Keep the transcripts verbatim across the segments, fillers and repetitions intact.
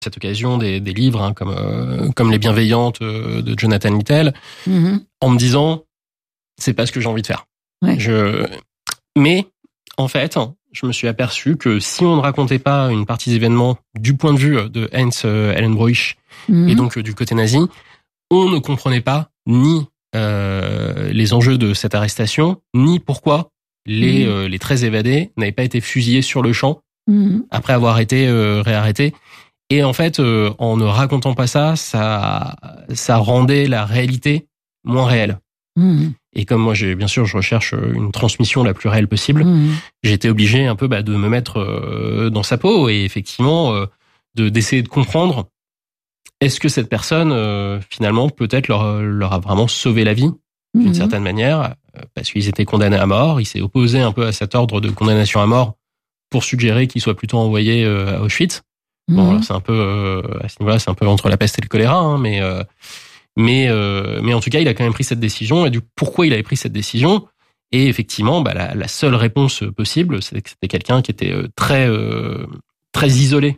cette occasion des, des livres hein, comme euh, comme Les Bienveillantes euh, de Jonathan Littell, mmh. en me disant c'est pas ce que j'ai envie de faire. Ouais. Je mais en fait, je me suis aperçu que si on ne racontait pas une partie des événements du point de vue de Heinz Hellenbroich mmh. et donc du côté nazi, on ne comprenait pas ni euh, les enjeux de cette arrestation, ni pourquoi les mmh. euh, les treize évadés n'avaient pas été fusillés sur le champ mmh. après avoir été euh, réarrêtés. Et en fait, euh, en ne racontant pas ça, ça, ça rendait la réalité moins réelle. Mmh. Et comme moi, j'ai bien sûr, je recherche une transmission la plus réelle possible, mmh. j'ai été obligé un peu bah, de me mettre euh, dans sa peau et effectivement euh, de d'essayer de comprendre est-ce que cette personne euh, finalement peut-être leur leur a vraiment sauvé la vie d'une mmh. certaine manière parce qu'ils étaient condamnés à mort. Il s'est opposé un peu à cet ordre de condamnation à mort pour suggérer qu'ils soient plutôt envoyés euh, à Auschwitz. Bon, mmh. alors c'est un peu euh, à ce niveau-là, c'est un peu entre la peste et le choléra, hein, mais euh, mais euh, mais en tout cas, il a quand même pris cette décision. Et du coup, pourquoi il avait pris cette décision? Et effectivement, bah la, la seule réponse possible, c'est que c'était quelqu'un qui était très euh, très isolé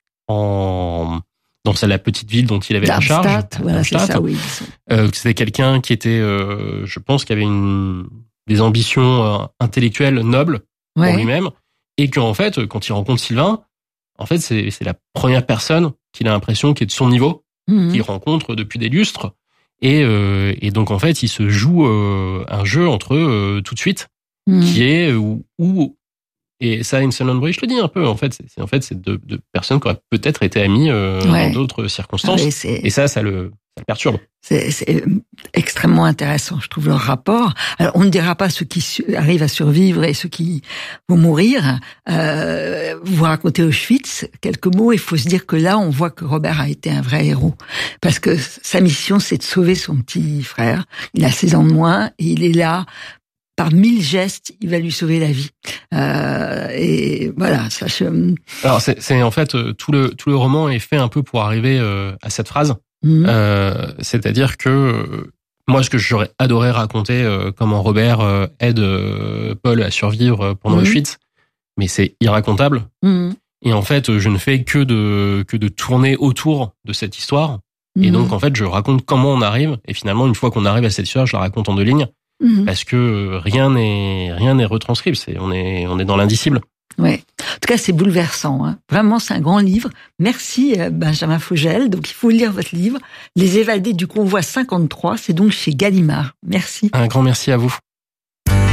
en dans la petite ville dont il avait la charge. Darmstadt, voilà, c'est ça, oui. Euh, c'était quelqu'un qui était, euh, je pense, qui avait une des ambitions euh, intellectuelles nobles ouais. pour lui-même, et qu'en fait, quand il rencontre Sylvain, en fait, c'est, c'est la première personne qu'il a l'impression qui est de son niveau, mmh. qu'il rencontre depuis des lustres. Et, euh, et donc, en fait, il se joue euh, un jeu entre eux euh, tout de suite, mmh. qui est où, où et ça, Heinz Hellenbroich, je le dis un peu, en fait, c'est, c'est en fait, c'est deux, deux personnes qui auraient peut-être été amies euh, ouais. dans d'autres circonstances. Ah, c'est... Et ça, ça le, ça le perturbe. C'est, c'est extrêmement intéressant, je trouve, leur rapport. Alors, on ne dira pas ceux qui su- arrivent à survivre et ceux qui vont mourir. Euh, vous racontez Auschwitz, quelques mots. Il faut se dire que là, on voit que Robert a été un vrai héros. Parce que sa mission, c'est de sauver son petit frère. Il a seize ans de moins et il est là. Par mille gestes, il va lui sauver la vie. Euh, et voilà, ça. Je... Alors, c'est, c'est en fait tout le tout le roman est fait un peu pour arriver euh, à cette phrase. Mmh. Euh, c'est-à-dire que euh, moi, ce que j'aurais adoré raconter, euh, comment Robert euh, aide euh, Paul à survivre pendant mmh. Auschwitz, mais c'est irracontable. Mmh. Et en fait, je ne fais que de que de tourner autour de cette histoire. Mmh. Et donc, en fait, je raconte comment on arrive. Et finalement, une fois qu'on arrive à cette histoire, je la raconte en deux lignes. Mmh. Parce que rien n'est rien n'est retranscrit, c'est on est on est dans l'indicible. Ouais. En tout cas, c'est bouleversant. Hein. Vraiment, c'est un grand livre. Merci Benjamin Fogel. Donc, il faut lire votre livre, Les évadés du convoi cinquante-trois. C'est donc chez Gallimard. Merci. Un grand merci à vous.